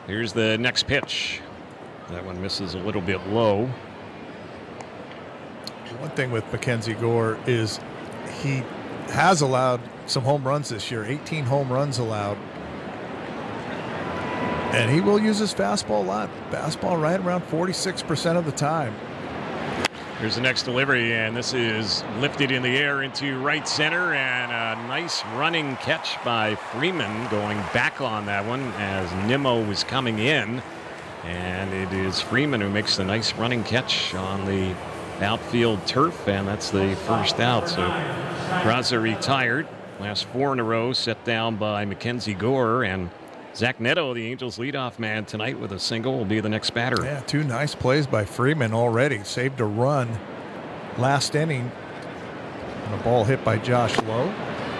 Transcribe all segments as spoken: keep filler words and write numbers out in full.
Here's the next pitch. That one misses a little bit low. One thing with Mackenzie Gore is he has allowed some home runs this year, eighteen home runs allowed. And he will use his fastball a lot. Fastball right around forty-six percent of the time. Here's the next delivery, and this is lifted in the air into right center, and a nice running catch by Freeman going back on that one as Nimmo was coming in. And it is Freeman who makes the nice running catch on the outfield turf, and that's the first out. So Graza retired. Last four in a row set down by Mackenzie Gore, and Zach Neto, the Angels leadoff man tonight with a single, will be the next batter. Yeah, two nice plays by Freeman already. Saved a run last inning. And a ball hit by Josh Lowe.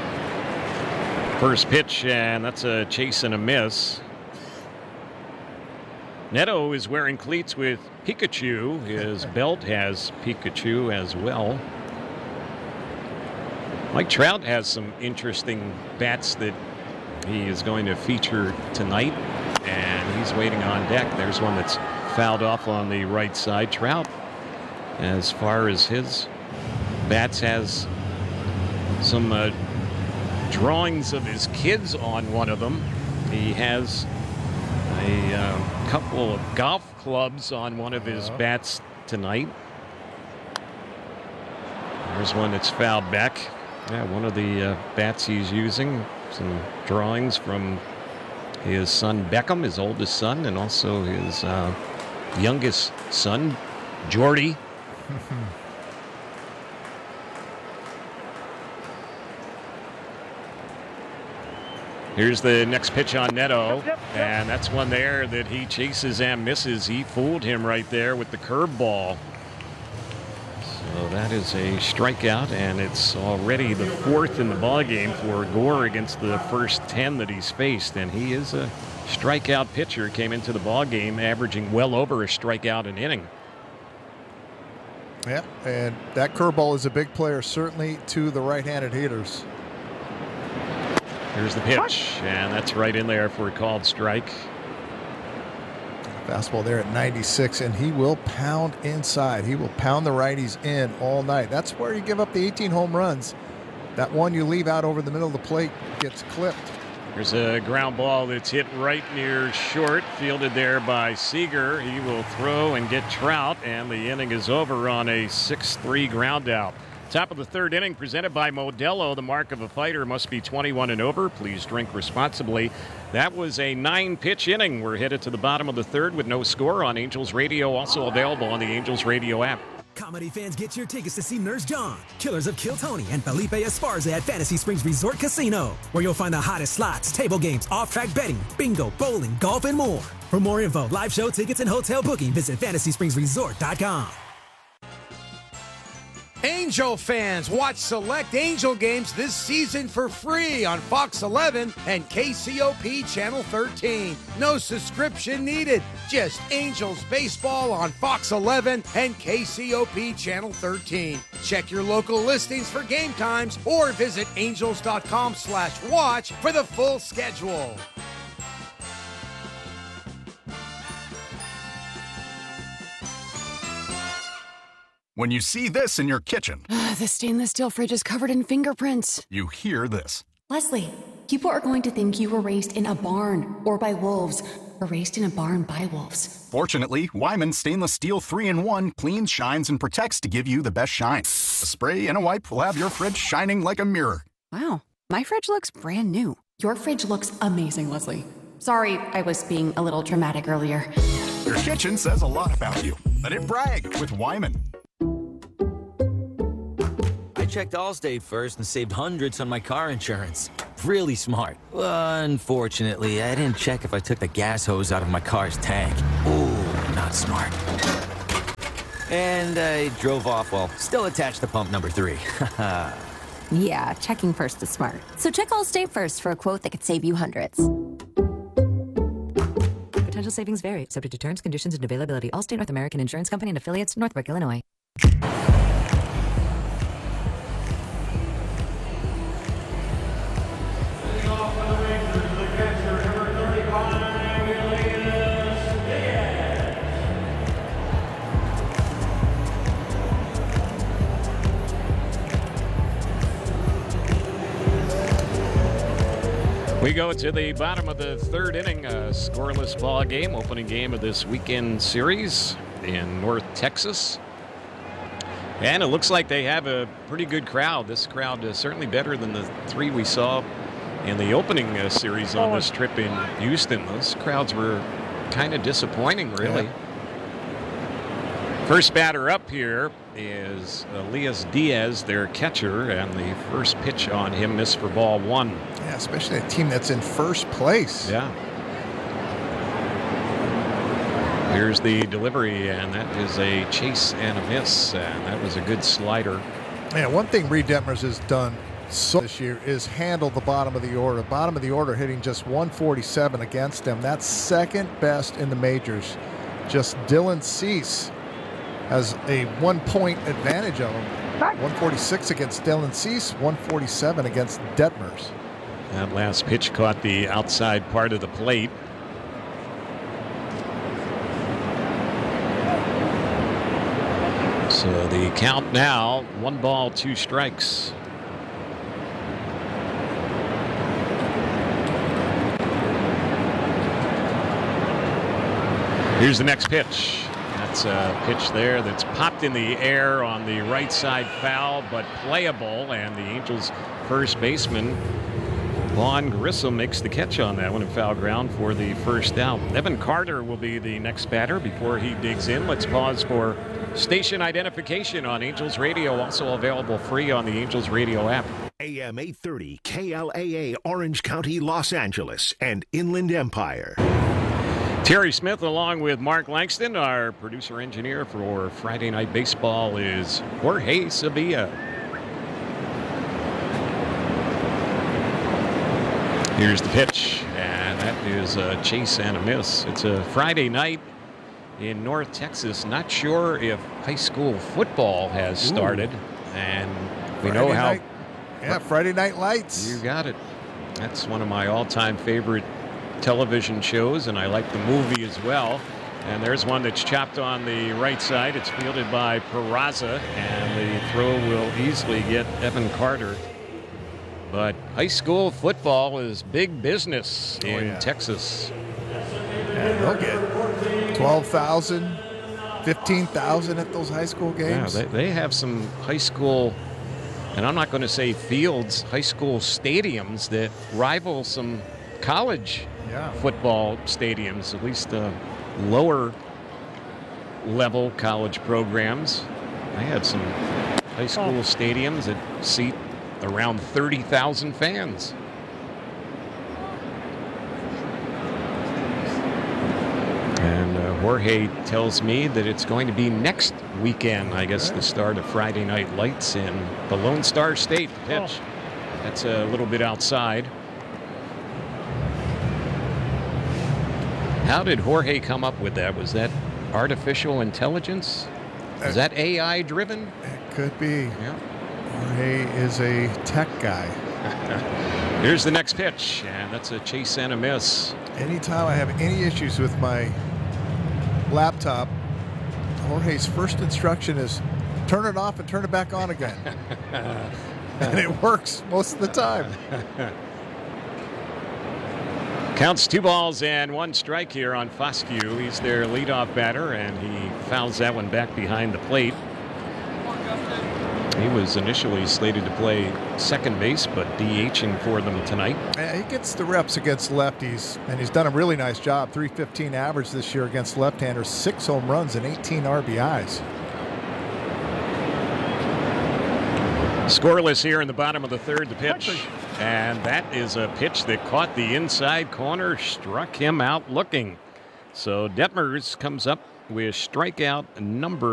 First pitch, and that's a chase and a miss. Neto is wearing cleats with Pikachu. His belt has Pikachu as well. Mike Trout has some interesting bats that he is going to feature tonight, and he's waiting on deck. There's one that's fouled off on the right side. Trout, as far as his bats, has some uh, drawings of his kids on one of them. He has a uh, couple of golf clubs on one of his bats tonight. There's one that's fouled back. Yeah, one of the uh, bats he's using. Some drawings from his son Beckham, his oldest son, and also his uh, youngest son, Jordy. Here's the next pitch on Neto, and that's one there that he chases and misses. He fooled him right there with the curveball. So that is a strikeout, and it's already the fourth in the ballgame for Gore against the first ten that he's faced. And he is a strikeout pitcher. Came into the ballgame averaging well over a strikeout an inning. Yeah, and that curveball is a big player, certainly to the right-handed hitters. Here's the pitch, and that's right in there for a called strike. Fastball there at ninety-six, and he will pound inside. He will pound the righties in all night. That's where you give up the eighteen home runs. That one you leave out over the middle of the plate gets clipped. There's a ground ball that's hit right near short, fielded there by Seager. He will throw and get Trout, and the inning is over on a six three ground out. Top of the third inning presented by Modelo. The mark of a fighter must be twenty-one and over. Please drink responsibly. That was a nine-pitch inning. We're headed to the bottom of the third with no score on Angels Radio, also available on the Angels Radio app. Comedy fans, get your tickets to see Nurse John, Killers of Kill Tony, and Felipe Esparza at Fantasy Springs Resort Casino, where you'll find the hottest slots, table games, off-track betting, bingo, bowling, golf, and more. For more info, live show tickets, and hotel booking, visit fantasy springs resort dot com. Angel fans, watch select Angel games this season for free on Fox eleven and K C O P Channel thirteen. No subscription needed. Just Angels baseball on Fox eleven and K C O P Channel thirteen. Check your local listings for game times or visit angels dot com slash watch for the full schedule. When you see this in your kitchen, the stainless steel fridge is covered in fingerprints. You hear this. Leslie, people are going to think you were raised in a barn or by wolves, or raised in a barn by wolves. Fortunately, Wyman Stainless Steel three in one cleans, shines, and protects to give you the best shine. A spray and a wipe will have your fridge shining like a mirror. Wow, my fridge looks brand new. Your fridge looks amazing, Leslie. Sorry, I was being a little dramatic earlier. Your kitchen says a lot about you. Let it brag with Wyman. I checked Allstate first and saved hundreds on my car insurance. Really smart. Unfortunately, I didn't check if I took the gas hose out of my car's tank. Ooh, not smart. And I drove off while still attached to pump number three. Yeah, checking first is smart. So check Allstate first for a quote that could save you hundreds. Potential savings vary, subject to terms, conditions, and availability. Allstate North American Insurance Company and affiliates, Northbrook, Illinois. go to the bottom of the third inning, a scoreless ball game, opening game of this weekend series in North Texas. And it looks like they have a pretty good crowd. This crowd is certainly better than the three we saw in the opening uh, series on this trip in Houston. Those crowds were kind of disappointing, really. Yeah. First batter up here is Elias Diaz, their catcher, and the first pitch on him missed for ball one. Yeah, especially a team that's in first place. Yeah. Here's the delivery, and that is a chase and a miss, and that was a good slider. Yeah, one thing Reed Detmers has done so this year is handle the bottom of the order. Bottom of the order hitting just one forty-seven against them. That's second best in the majors. Just Dylan Cease has a one-point advantage of him. one forty-six against Dylan Cease, one forty-seven against Detmers. That last pitch caught the outside part of the plate. So the count now, one ball, two strikes. Here's the next pitch. That's a pitch there that's popped in the air on the right side, foul, but playable. And the Angels' first baseman, Vaughn Grissom, makes the catch on that one in foul ground for the first out. Evan Carter will be the next batter before he digs in. Let's pause for station identification on Angels Radio, also available free on the Angels Radio app. A M eight thirty K L A A, Orange County, Los Angeles, and Inland Empire. Terry Smith along with Mark Langston. Our producer engineer for Friday Night Baseball is Jorge Sevilla. Here's the pitch, and that is a chase and a miss. It's a Friday night in North Texas. Not sure if high school football has started. Ooh. And we Friday know how. Night. Yeah, Friday Night Lights. You got it. That's one of my all-time favorite television shows, and I like the movie as well. And there's one that's chopped on the right side. It's fielded by Peraza, and the throw will easily get Evan Carter. But high school football is big business in oh, yeah. Texas. Yeah, they'll get twelve thousand, fifteen thousand at those high school games. Yeah, they, they have some high school, and I'm not going to say fields, high school stadiums that rival some college yeah. football stadiums, at least the lower level college programs. They have some high school oh. stadiums that seat around thirty thousand fans. And uh, Jorge tells me that it's going to be next weekend, I guess, the start of Friday Night Lights in the Lone Star State. The pitch. Oh. That's a little bit outside. How did Jorge come up with that? Was that artificial intelligence? Is that A I driven? It could be. Yeah. Jorge is a tech guy. Here's the next pitch, and that's a chase and a miss. Anytime I have any issues with my laptop, Jorge's first instruction is turn it off and turn it back on again. And it works most of the time. Counts two balls and one strike here on Foscue. He's their leadoff batter, and he fouls that one back behind the plate. He was initially slated to play second base, but DHing for them tonight. Yeah, he gets the reps against lefties, and he's done a really nice job. three fifteen average this year against left-handers, six home runs and eighteen R B Is. Scoreless here in the bottom of the third, the pitch. And that is a pitch that caught the inside corner, struck him out looking. So Detmers comes up with strikeout number